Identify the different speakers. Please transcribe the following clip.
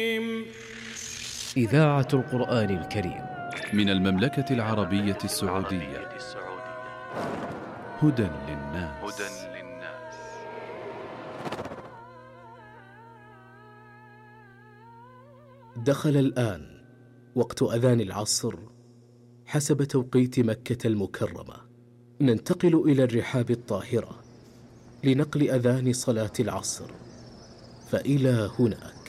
Speaker 1: إذاعة القرآن الكريم
Speaker 2: من المملكة العربية السعودية. هدى للناس.
Speaker 1: دخل الآن وقت أذان العصر حسب توقيت مكة المكرمة. ننتقل إلى الرحاب الطاهرة لنقل أذان صلاة العصر، فإلى هناك.